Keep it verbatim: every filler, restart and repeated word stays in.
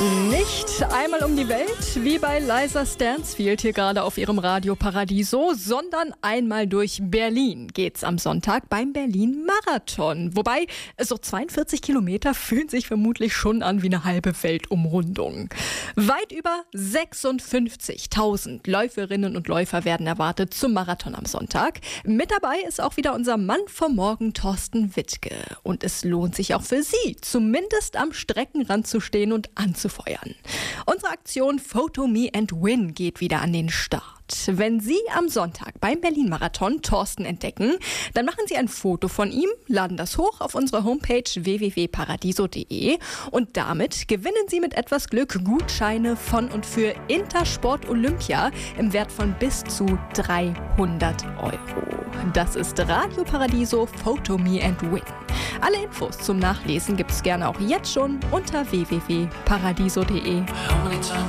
Nicht einmal um die Welt, wie bei Liza Stansfield hier gerade auf ihrem Radio Paradiso, sondern einmal durch Berlin geht's am Sonntag beim Berlin-Marathon. Wobei, so zweiundvierzig Kilometer fühlen sich vermutlich schon an wie eine halbe Weltumrundung. Weit über sechsundfünfzigtausend Läuferinnen und Läufer werden erwartet zum Marathon am Sonntag. Mit dabei ist auch wieder unser Mann vom Morgen, Thorsten Wittke. Und es lohnt sich auch für Sie, zumindest am Streckenrand zu stehen und anzufeuern. Unsere Aktion Photo Me and Win geht wieder an den Start. Wenn Sie am Sonntag beim Berlin-Marathon Thorsten entdecken, dann machen Sie ein Foto von ihm, laden das hoch auf unsere Homepage w w w punkt paradiso punkt de und damit gewinnen Sie mit etwas Glück Gutscheine von und für Intersport Olympia im Wert von bis zu dreihundert Euro. Das ist Radio Paradiso Photo Me and Win. Alle Infos zum Nachlesen gibt's gerne auch jetzt schon unter w w w punkt paradiso punkt de.